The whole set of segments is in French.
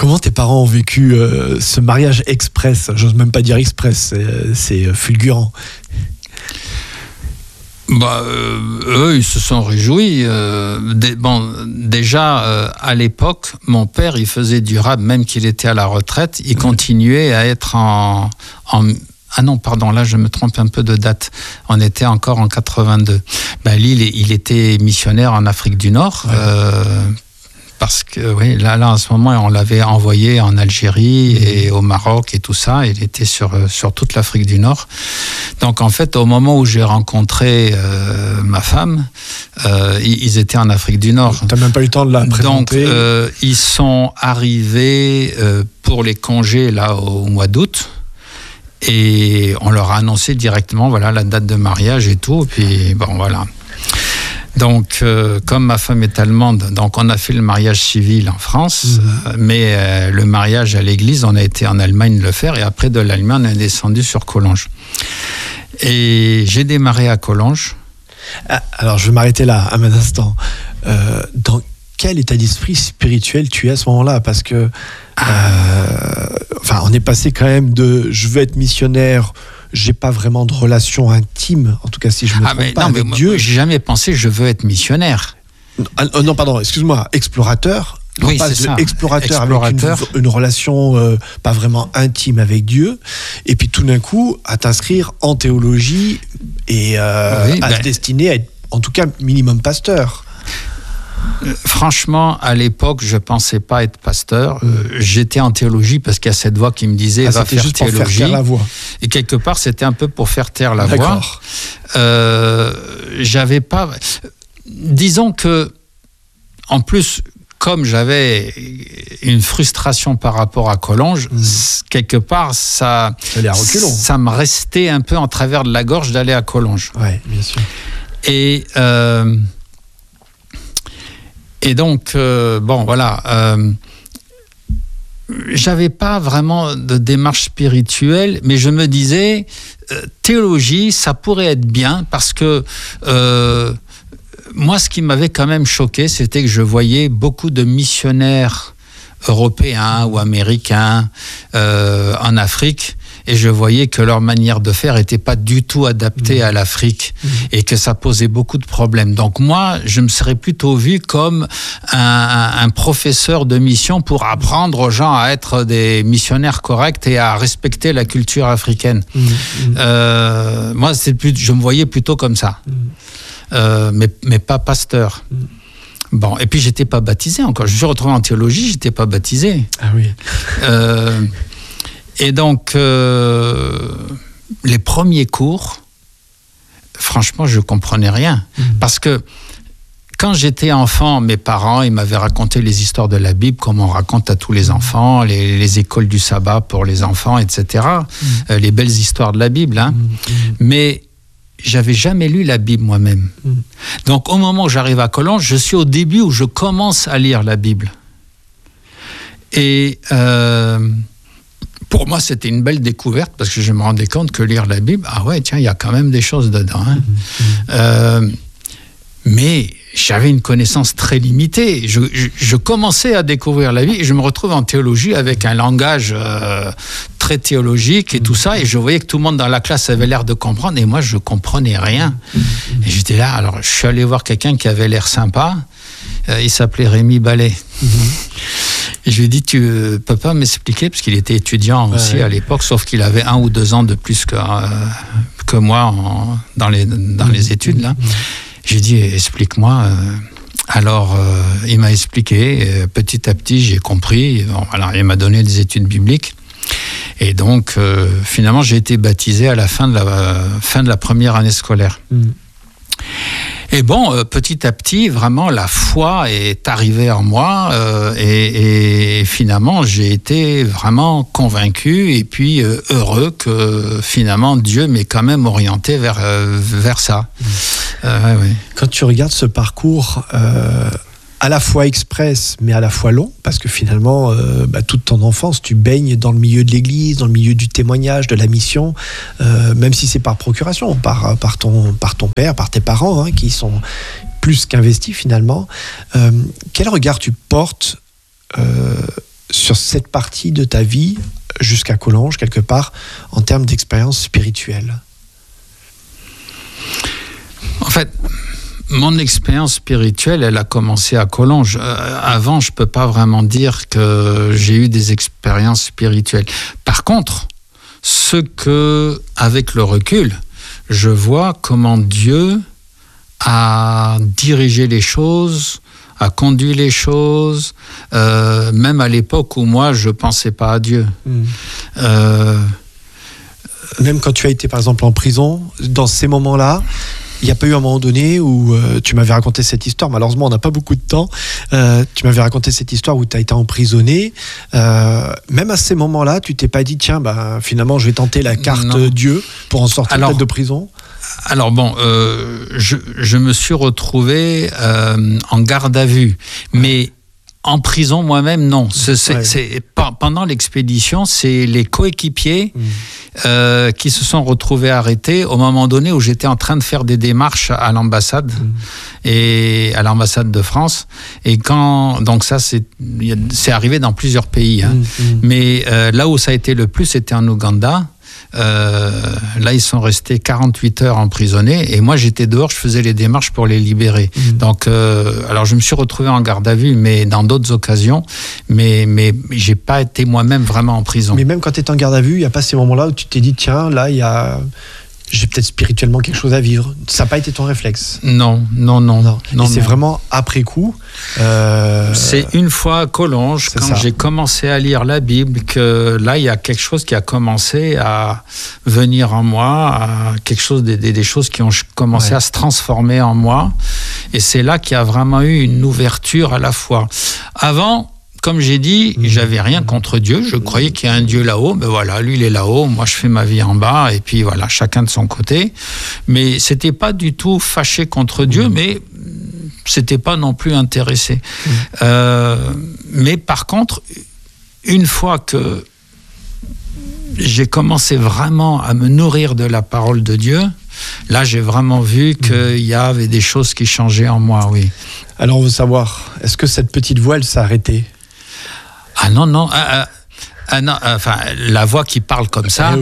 Comment tes parents ont vécu ce mariage express? J'ose même pas dire express, c'est fulgurant. Eux, ils se sont réjouis. Déjà, à l'époque, mon père, il faisait du rap, même qu'il était à la retraite. Il continuait à être Ah non, pardon, là, je me trompe un peu de date. On était encore en 82. Il était missionnaire en Afrique du Nord. Parce que oui, là, en ce moment, on l'avait envoyé en Algérie et au Maroc et tout ça. Il était sur toute l'Afrique du Nord. Donc, en fait, au moment où j'ai rencontré ma femme, ils étaient en Afrique du Nord. T'as même pas eu le temps de la présenter. Donc, ils sont arrivés pour les congés là au mois d'août. Et on leur a annoncé directement, voilà, la date de mariage et tout. Et puis, bon, voilà. Donc, comme ma femme est allemande, donc on a fait le mariage civil en France, mais le mariage à l'église, on a été en Allemagne le faire, et après de l'Allemagne, on est descendu sur Collonges. Et j'ai démarré à Collonges. Alors, je vais m'arrêter là, un instant. Dans quel état d'esprit spirituel tu es à ce moment-là? Parce que, on est passé quand même de « je veux être missionnaire », j'ai pas vraiment de relation intime, en tout cas si je me trompe pas, avec Dieu. Moi, j'ai jamais pensé je veux être missionnaire. Non, pardon, excuse-moi, explorateur. Oui, c'est ça. Explorateur avec une relation pas vraiment intime avec Dieu, et puis tout d'un coup à t'inscrire en théologie et se destiner à être, en tout cas, minimum pasteur. Franchement, à l'époque, je pensais pas être pasteur. J'étais en théologie parce qu'il y a cette voix qui me disait va faire juste théologie. Pour faire taire la voix. Et quelque part, c'était un peu pour faire taire la D'accord. voix. J'avais pas. Disons que, en plus, comme j'avais une frustration par rapport à Collonges, quelque part, ça me restait un peu en travers de la gorge d'aller à Collonges. Ouais, bien sûr. Et donc, j'avais pas vraiment de démarche spirituelle, mais je me disais, théologie, ça pourrait être bien, parce que moi, ce qui m'avait quand même choqué, c'était que je voyais beaucoup de missionnaires européens ou américains en Afrique, et je voyais que leur manière de faire n'était pas du tout adaptée à l'Afrique et que ça posait beaucoup de problèmes. Donc moi, je me serais plutôt vu comme un professeur de mission pour apprendre aux gens à être des missionnaires corrects et à respecter la culture africaine. Moi, je me voyais plutôt comme ça, mais pas pasteur. Bon, et puis j'étais pas baptisé encore. Je me suis retrouvé en théologie, j'étais pas baptisé. Ah oui. Et donc, les premiers cours, franchement, je comprenais rien. Parce que quand j'étais enfant, mes parents, ils m'avaient raconté les histoires de la Bible, comme on raconte à tous les enfants, les écoles du sabbat pour les enfants, etc. Les belles histoires de la Bible. Hein. Mais j'avais jamais lu la Bible moi-même. Donc, au moment où j'arrive à Collonges, je suis au début où je commence à lire la Bible. Et pour moi, c'était une belle découverte parce que je me rendais compte que lire la Bible, ah ouais, tiens, il y a quand même des choses dedans. Hein. Mais j'avais une connaissance très limitée. Je commençais à découvrir la Bible et je me retrouve en théologie avec un langage très théologique et tout ça. Et je voyais que tout le monde dans la classe avait l'air de comprendre et moi, je comprenais rien. Et j'étais là, alors je suis allé voir quelqu'un qui avait l'air sympa. Il s'appelait Rémi Ballet. Et je lui ai dit, tu peux pas m'expliquer, parce qu'il était étudiant aussi à l'époque, sauf qu'il avait 1 ou 2 ans de plus que moi dans les études. Là. J'ai dit, explique-moi. Alors, il m'a expliqué. Petit à petit, j'ai compris. Bon, alors, il m'a donné des études bibliques. Et donc, finalement, j'ai été baptisé à la fin de la première année scolaire. Et bon, petit à petit, vraiment, la foi est arrivée en moi et finalement, j'ai été vraiment convaincu et puis heureux que finalement, Dieu m'ait quand même orienté vers ça. Ouais. Quand tu regardes ce parcours à la fois express, mais à la fois long, parce que finalement, toute ton enfance, tu baignes dans le milieu de l'église, dans le milieu du témoignage, de la mission, même si c'est par procuration, par ton père, par tes parents, hein, qui sont plus qu'investis finalement. Quel regard tu portes sur cette partie de ta vie jusqu'à Collonges, quelque part, en termes d'expérience spirituelle? En fait, mon expérience spirituelle, elle a commencé à Collonges. Avant, je ne peux pas vraiment dire que j'ai eu des expériences spirituelles. Par contre, avec le recul, je vois comment Dieu a dirigé les choses, a conduit les choses, même à l'époque où moi, je ne pensais pas à Dieu. Même quand tu as été, par exemple, en prison, dans ces moments-là, il n'y a pas eu un moment donné où tu m'avais raconté cette histoire, malheureusement on n'a pas beaucoup de temps, tu m'avais raconté cette histoire où tu as été emprisonné, même à ces moments-là tu t'es pas dit tiens finalement je vais tenter la carte Dieu pour en sortir peut-être de prison? Alors bon, je me suis retrouvé en garde à vue, mais en prison moi-même, non. Pendant l'expédition, c'est les coéquipiers qui se sont retrouvés arrêtés au moment donné où j'étais en train de faire des démarches à l'ambassade et à l'ambassade de France. Et donc ça, c'est arrivé dans plusieurs pays. Mais là où ça a été le plus, c'était en Ouganda. Là, ils sont restés 48 heures emprisonnés et moi, j'étais dehors, je faisais les démarches pour les libérer. Donc, alors, je me suis retrouvé en garde à vue, mais dans d'autres occasions, mais j'ai pas été moi-même vraiment en prison. Mais même quand tu étais en garde à vue, il n'y a pas ces moments-là où tu t'es dit, tiens, là, j'ai peut-être spirituellement quelque chose à vivre. Ça n'a pas été ton réflexe? Non. C'est vraiment après coup. C'est une fois à Collonges, quand j'ai commencé à lire la Bible, que là, il y a quelque chose qui a commencé à venir en moi, quelque chose, des choses qui ont commencé à se transformer en moi. Et c'est là qu'il y a vraiment eu une ouverture à la foi. Avant, comme j'ai dit, j'avais rien contre Dieu. Je croyais qu'il y a un Dieu là-haut. Ben voilà, lui, il est là-haut. Moi, je fais ma vie en bas. Et puis voilà, chacun de son côté. Mais c'était pas du tout fâché contre Dieu, mais c'était pas non plus intéressé. Mais par contre, une fois que j'ai commencé vraiment à me nourrir de la parole de Dieu, là, j'ai vraiment vu qu'il y avait des choses qui changeaient en moi, oui. Alors, on veut savoir, est-ce que cette petite voix, elle s'est arrêtée? Ah non, non. Enfin, la voix qui parle comme ça,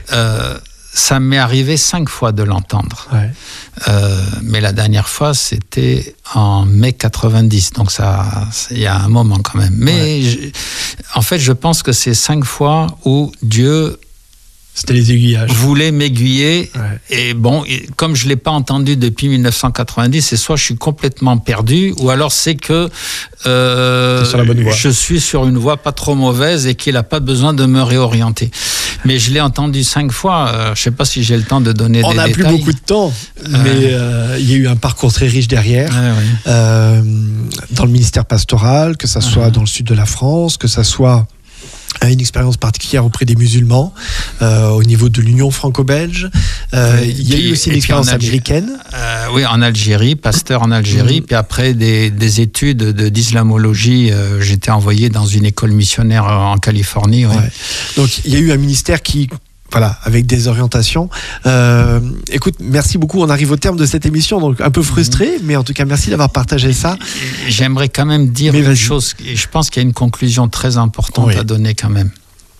ça m'est arrivé 5 fois de l'entendre. Mais la dernière fois, c'était en mai 90. Donc, il y a un moment quand même. Mais en fait, je pense que c'est 5 fois où Dieu... C'était les aiguillages. Voulait m'aiguiller. Et bon, comme je ne l'ai pas entendu depuis 1990, c'est soit je suis complètement perdu, ou alors c'est que sur la bonne voie. Je suis sur une voie pas trop mauvaise et qu'il n'a pas besoin de me réorienter. Mais je l'ai entendu 5 fois. Je ne sais pas si j'ai le temps de donner des détails. On n'a plus beaucoup de temps, mais il y a eu un parcours très riche derrière. Dans le ministère pastoral, que ça soit dans le sud de la France, que ça soit... une expérience particulière auprès des musulmans, au niveau de l'Union franco-belge. Il y a eu aussi une expérience américaine. Oui, en Algérie, pasteur en Algérie. Puis après des études d'islamologie, j'étais envoyé dans une école missionnaire en Californie. Donc il y a eu un ministère qui... Voilà, avec des orientations. Écoute, merci beaucoup. On arrive au terme de cette émission, donc un peu frustré, mais en tout cas, merci d'avoir partagé ça. J'aimerais quand même dire une chose, et je pense qu'il y a une conclusion très importante à donner quand même.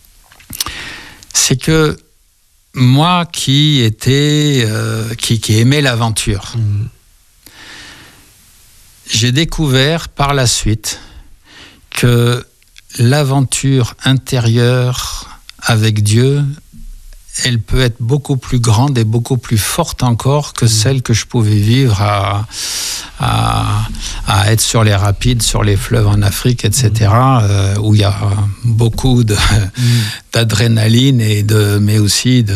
C'est que moi qui aimais l'aventure, j'ai découvert par la suite que l'aventure intérieure avec Dieu, elle peut être beaucoup plus grande et beaucoup plus forte encore que celle que je pouvais vivre à être sur les rapides, sur les fleuves en Afrique, etc., où il y a beaucoup d'adrénaline mais aussi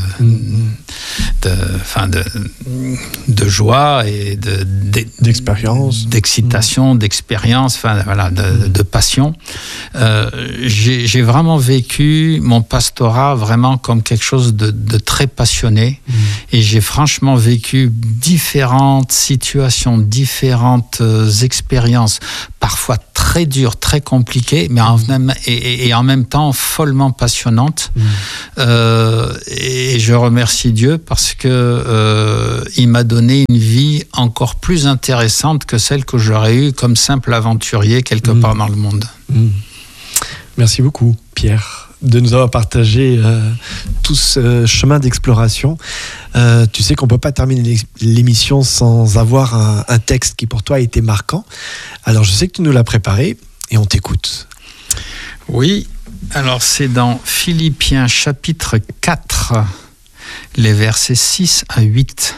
de joie et d'expérience, d'excitation, d'expérience, de passion. J'ai vraiment vécu mon pastorat vraiment comme quelque chose de très passionné, et j'ai franchement vécu différentes situations, différentes expériences, parfois très dures, très compliquées, mais en même temps follement passionnantes. Et je remercie Dieu parce que il m'a donné une vie encore plus intéressante que celle que j'aurais eue comme simple aventurier quelque part dans le monde. Merci beaucoup, Pierre, de nous avoir partagé tout ce chemin d'exploration. Tu sais qu'on ne peut pas terminer l'émission sans avoir un texte qui pour toi a été marquant. Alors je sais que tu nous l'as préparé et on t'écoute. Oui, alors c'est dans Philippiens chapitre 4, les versets 6 à 8.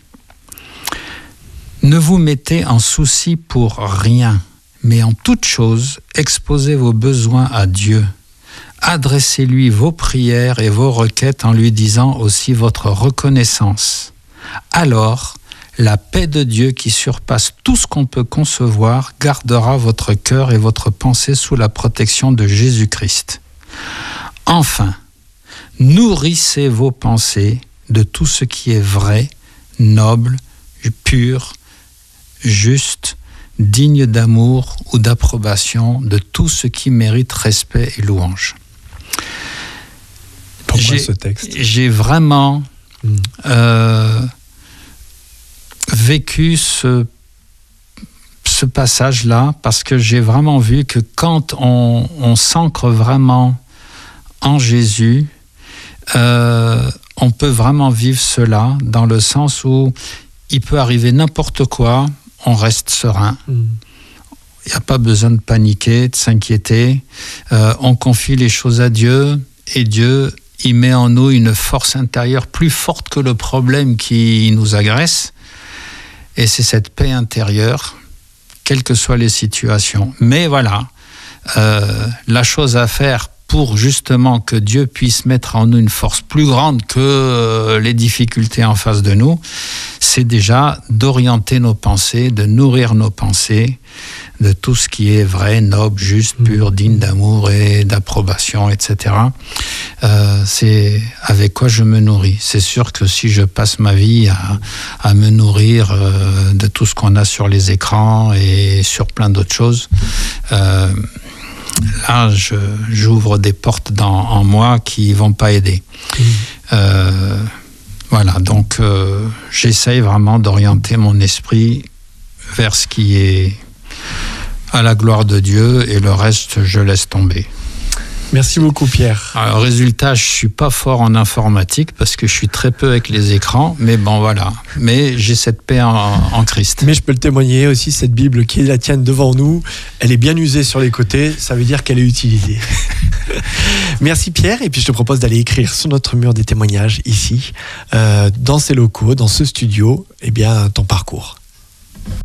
Ne vous mettez en souci pour rien, mais en toute chose, exposez vos besoins à Dieu. Adressez-lui vos prières et vos requêtes en lui disant aussi votre reconnaissance. Alors, la paix de Dieu qui surpasse tout ce qu'on peut concevoir gardera votre cœur et votre pensée sous la protection de Jésus-Christ. Enfin, nourrissez vos pensées de tout ce qui est vrai, noble, pur, juste, digne d'amour ou d'approbation, de tout ce qui mérite respect et louange. Pourquoi ce texte ? J'ai vraiment vécu ce passage-là parce que j'ai vraiment vu que quand on s'ancre vraiment en Jésus, on peut vraiment vivre cela dans le sens où il peut arriver n'importe quoi, on reste serein. Il n'y a pas besoin de paniquer, de s'inquiéter. On confie les choses à Dieu et Dieu, il met en nous une force intérieure plus forte que le problème qui nous agresse. Et c'est cette paix intérieure, quelles que soient les situations. Mais voilà, la chose à faire pour justement que Dieu puisse mettre en nous une force plus grande que les difficultés en face de nous, c'est déjà d'orienter nos pensées, de nourrir nos pensées de tout ce qui est vrai, noble, juste, pur, digne d'amour et d'approbation, etc. C'est avec quoi je me nourris. C'est sûr que si je passe ma vie à me nourrir de tout ce qu'on a sur les écrans et sur plein d'autres choses, là, j'ouvre des portes en moi qui vont pas aider. Voilà, donc j'essaye vraiment d'orienter mon esprit vers ce qui est à la gloire de Dieu et le reste, je laisse tomber. Merci beaucoup, Pierre. Alors, résultat, je suis pas fort en informatique parce que je suis très peu avec les écrans, mais bon, voilà. Mais j'ai cette paix en Christ. Mais je peux le témoigner aussi, cette Bible qui est la tienne devant nous, elle est bien usée sur les côtés, ça veut dire qu'elle est utilisée. Merci, Pierre, et puis je te propose d'aller écrire sur notre mur des témoignages ici, dans ces locaux, dans ce studio, eh bien, ton parcours.